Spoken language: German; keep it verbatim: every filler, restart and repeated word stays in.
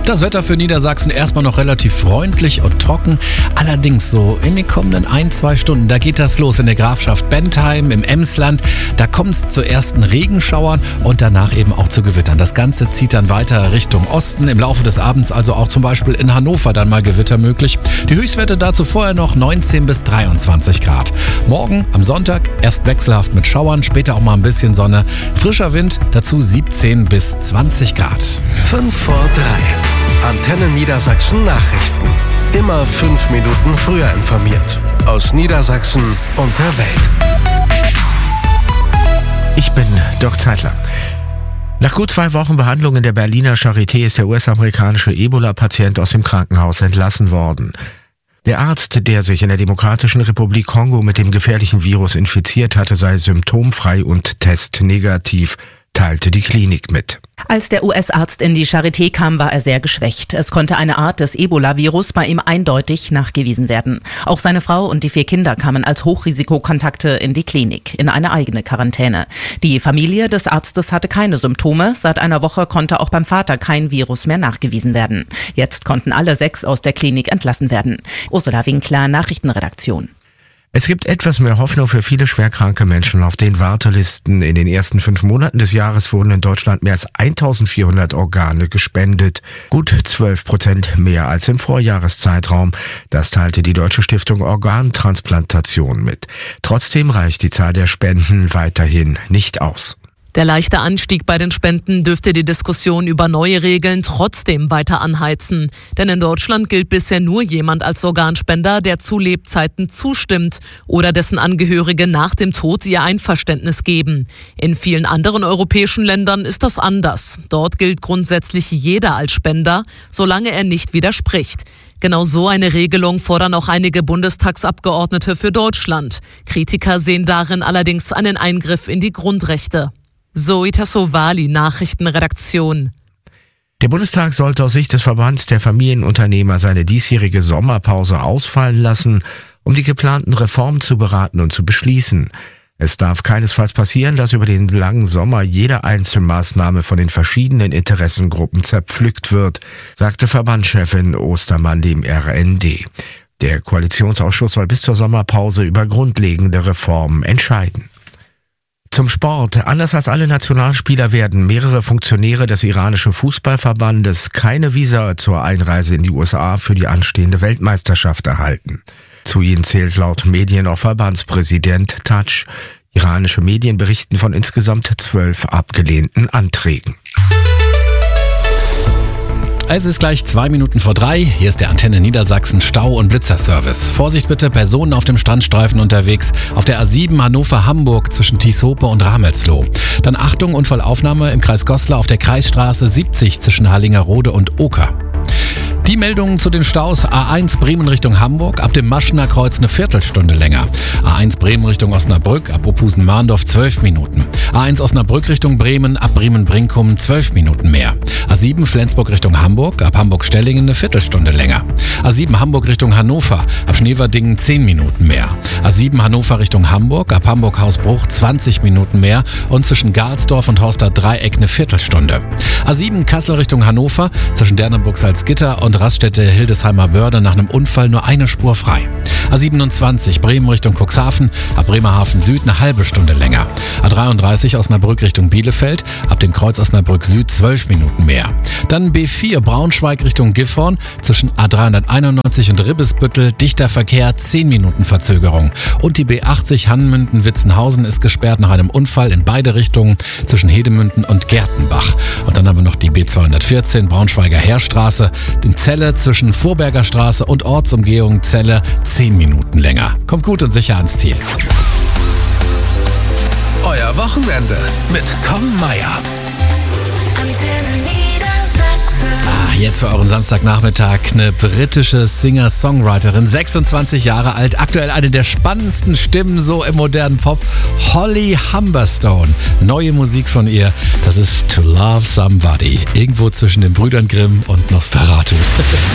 Das Wetter für Niedersachsen erstmal noch relativ freundlich und trocken. Allerdings so in den kommenden ein, zwei Stunden, da geht das los in der Grafschaft Bentheim im Emsland. Da kommt es zu ersten Regenschauern und danach eben auch zu Gewittern. Das Ganze zieht dann weiter Richtung Osten. Im Laufe des Abends also auch zum Beispiel in Hannover dann mal Gewitter möglich. Die Höchstwerte dazu vorher noch neunzehn bis dreiundzwanzig Grad. Morgen am Sonntag erst wechselhaft mit Schauern, später auch mal ein bisschen Sonne. Frischer Wind, dazu siebzehn bis zwanzig Grad. fünf vor drei. Antenne Niedersachsen Nachrichten. Immer fünf Minuten früher informiert. Aus Niedersachsen und der Welt. Ich bin Dirk Zeitler. Nach gut zwei Wochen Behandlung in der Berliner Charité ist der U S-amerikanische Ebola-Patient aus dem Krankenhaus entlassen worden. Der Arzt, der sich in der Demokratischen Republik Kongo mit dem gefährlichen Virus infiziert hatte, sei symptomfrei und testnegativ, teilte die Klinik mit. Als der U S-Arzt in die Charité kam, war er sehr geschwächt. Es konnte eine Art des Ebola-Virus bei ihm eindeutig nachgewiesen werden. Auch seine Frau und die vier Kinder kamen als Hochrisikokontakte in die Klinik, in eine eigene Quarantäne. Die Familie des Arztes hatte keine Symptome. Seit einer Woche konnte auch beim Vater kein Virus mehr nachgewiesen werden. Jetzt konnten alle sechs aus der Klinik entlassen werden. Ursula Winkler, Nachrichtenredaktion. Es gibt etwas mehr Hoffnung für viele schwerkranke Menschen auf den Wartelisten. In den ersten fünf Monaten des Jahres wurden in Deutschland mehr als eintausendvierhundert Organe gespendet. Gut zwölf Prozent mehr als im Vorjahreszeitraum. Das teilte die Deutsche Stiftung Organtransplantation mit. Trotzdem reicht die Zahl der Spenden weiterhin nicht aus. Der leichte Anstieg bei den Spenden dürfte die Diskussion über neue Regeln trotzdem weiter anheizen. Denn in Deutschland gilt bisher nur jemand als Organspender, der zu Lebzeiten zustimmt oder dessen Angehörige nach dem Tod ihr Einverständnis geben. In vielen anderen europäischen Ländern ist das anders. Dort gilt grundsätzlich jeder als Spender, solange er nicht widerspricht. Genau so eine Regelung fordern auch einige Bundestagsabgeordnete für Deutschland. Kritiker sehen darin allerdings einen Eingriff in die Grundrechte. Zoe Tassovali, Nachrichtenredaktion. Der Bundestag sollte aus Sicht des Verbands der Familienunternehmer seine diesjährige Sommerpause ausfallen lassen, um die geplanten Reformen zu beraten und zu beschließen. Es darf keinesfalls passieren, dass über den langen Sommer jede Einzelmaßnahme von den verschiedenen Interessengruppen zerpflückt wird, sagte Verbandschefin Ostermann dem R N D. Der Koalitionsausschuss soll bis zur Sommerpause über grundlegende Reformen entscheiden. Zum Sport. Anders als alle Nationalspieler werden mehrere Funktionäre des iranischen Fußballverbandes keine Visa zur Einreise in die U S A für die anstehende Weltmeisterschaft erhalten. Zu ihnen zählt laut Medien auch Verbandspräsident Tadsch. Iranische Medien berichten von insgesamt zwölf abgelehnten Anträgen. Es ist gleich zwei Minuten vor drei. Hier ist der Antenne Niedersachsen Stau- und Blitzerservice. Vorsicht bitte, Personen auf dem Standstreifen unterwegs. Auf der A sieben Hannover-Hamburg zwischen Tieshope und Ramelsloh. Dann Achtung, Unfallaufnahme im Kreis Goslar auf der Kreisstraße siebzig zwischen Harlingerode und Oker. Die Meldungen zu den Staus: A eins Bremen Richtung Hamburg, ab dem Maschener Kreuz eine Viertelstunde länger. A eins Bremen Richtung Osnabrück, ab Opusen-Mahndorf zwölf Minuten. A eins Osnabrück Richtung Bremen, ab Bremen-Brinkum zwölf Minuten mehr. A sieben Flensburg Richtung Hamburg, ab Hamburg-Stellingen eine Viertelstunde länger. A sieben Hamburg Richtung Hannover, ab Schneverdingen zehn Minuten mehr. A sieben Hannover Richtung Hamburg, ab Hamburg-Hausbruch zwanzig Minuten mehr und zwischen Garlsdorf und Horster Dreieck eine Viertelstunde. A sieben Kassel Richtung Hannover, zwischen Dernenburg-Salzgitter und Raststätte Hildesheimer Börde nach einem Unfall nur eine Spur frei. A siebenundzwanzig Bremen Richtung Cuxhaven, ab Bremerhaven Süd eine halbe Stunde länger. A dreiunddreißig Osnabrück Richtung Bielefeld, ab dem Kreuz Osnabrück Süd zwölf Minuten mehr. Dann B vier Braunschweig Richtung Gifhorn, zwischen A dreihunderteinundneunzig und Ribbesbüttel dichter Verkehr, zehn Minuten Verzögerung. Und die B achtzig Hannmünden-Witzenhausen ist gesperrt nach einem Unfall in beide Richtungen zwischen Hedemünden und Gertenbach. Und dann haben wir noch die B zweihundertvierzehn Braunschweiger Heerstraße, den Celle zwischen Vorberger Straße und Ortsumgehung Celle zehn Minuten länger. Kommt gut und sicher ans Ziel. Euer Wochenende mit Tom Meyer. Ah, jetzt für euren Samstagnachmittag eine britische Singer-Songwriterin, sechsundzwanzig Jahre alt, aktuell eine der spannendsten Stimmen so im modernen Pop, Holly Humberstone. Neue Musik von ihr, das ist To Love Somebody, irgendwo zwischen den Brüdern Grimm und Nosferatu.